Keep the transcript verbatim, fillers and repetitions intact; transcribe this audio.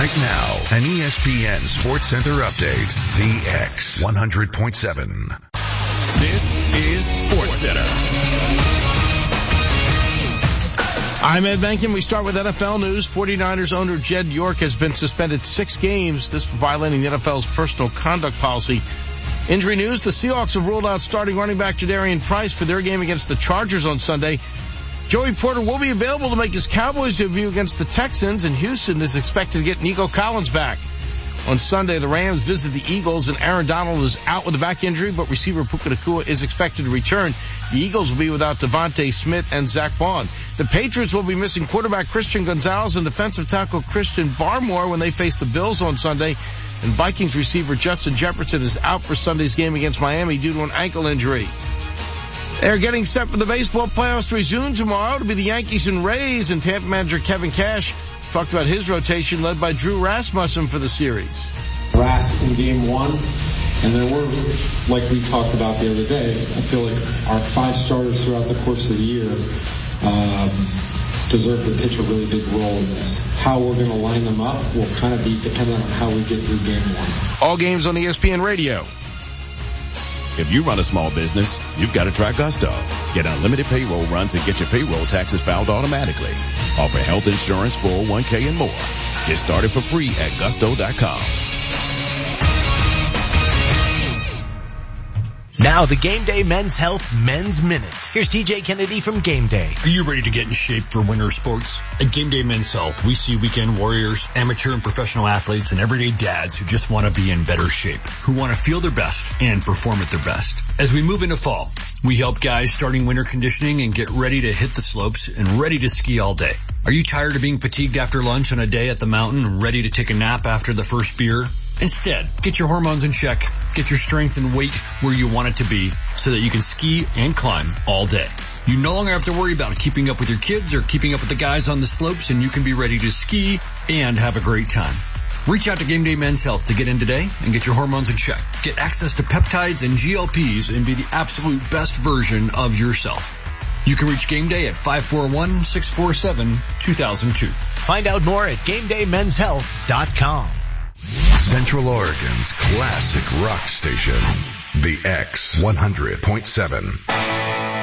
Right now, an E S P N Sports Center update. The X one hundred point seven. This is Sports Center. I'm Ed Benkin. We start with N F L news. forty-niners owner Jed York has been suspended six games, this for violating the N F L's personal conduct policy. Injury news, the Seahawks have ruled out starting running back Jadarian Price for their game against the Chargers on Sunday. Joey Porter will be available to make his Cowboys debut against the Texans, and Houston is expected to get Nico Collins back. On Sunday, the Rams visit the Eagles, and Aaron Donald is out with a back injury, but receiver Puka Nacua is expected to return. The Eagles will be without Devontae Smith and Zach Vaughn. The Patriots will be missing quarterback Christian Gonzalez and defensive tackle Christian Barmore when they face the Bills on Sunday. And Vikings receiver Justin Jefferson is out for Sunday's game against Miami due to an ankle injury. They're getting set for the baseball playoffs to resume tomorrow to be the Yankees and Rays, and Tampa manager Kevin Cash talked about his rotation led by Drew Rasmussen for the series. Ras in game one, and there were, like we talked about the other day, I feel like our five starters throughout the course of the year um, deserve to pitch a really big role in this. How we're going to line them up will kind of be dependent on how we get through game one. All games on E S P N Radio. If you run a small business, you've got to try Gusto. Get unlimited payroll runs and get your payroll taxes filed automatically. Offer health insurance, four oh one k, and more. Get started for free at gusto dot com. Now the Game Day Men's Health Men's Minute. Here's T J Kennedy from Game Day. Are you ready to get in shape for winter sports? At Game Day Men's Health, we see weekend warriors, amateur and professional athletes, and everyday dads who just want to be in better shape, who want to feel their best and perform at their best. As we move into fall, we help guys starting winter conditioning and get ready to hit the slopes and ready to ski all day. Are you tired of being fatigued after lunch on a day at the mountain and ready to take a nap after the first beer? Instead, get your hormones in check, get your strength and weight where you want it to be so that you can ski and climb all day. You no longer have to worry about keeping up with your kids or keeping up with the guys on the slopes, and you can be ready to ski and have a great time. Reach out to Game Day Men's Health to get in today and get your hormones in check. Get access to peptides and G L Ps and be the absolute best version of yourself. You can reach Game Day at five four one, six four seven, two thousand two. Find out more at game day men's health dot com. Central Oregon's classic rock station, the X one hundred point seven.